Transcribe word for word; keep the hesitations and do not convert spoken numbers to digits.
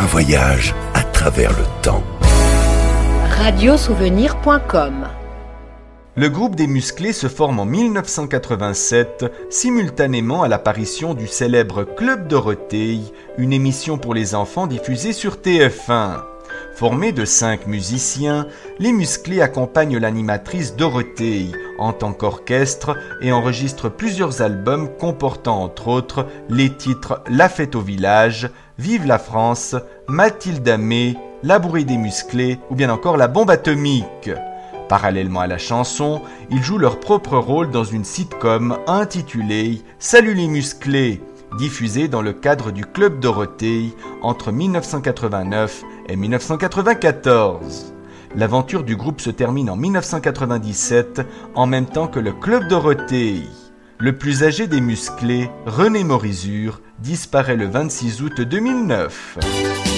voyage à travers le temps. radio souvenir point com. Le groupe des Musclés se forme en mille neuf cent quatre-vingt-sept, simultanément à l'apparition du célèbre Club Dorothée, une émission pour les enfants diffusée sur T F un. Formés de cinq musiciens, les Musclés accompagnent l'animatrice Dorothée en tant qu'orchestre et enregistrent plusieurs albums comportant entre autres les titres La fête au village, Vive la France, Mathilde Amé, La bourrée des Musclés ou bien encore La bombe atomique. Parallèlement à la chanson, ils jouent leur propre rôle dans une sitcom intitulée Salut les Musclés, diffusée dans le cadre du Club Dorothée entre mille neuf cent quatre-vingt-neuf et mille neuf cent quatre-vingt-quatorze. L'aventure du groupe se termine en mille neuf cent quatre-vingt-dix-sept, en même temps que le Club Dorothée. Le plus âgé des Musclés, René Morizur, disparaît le vingt-six août deux mille neuf.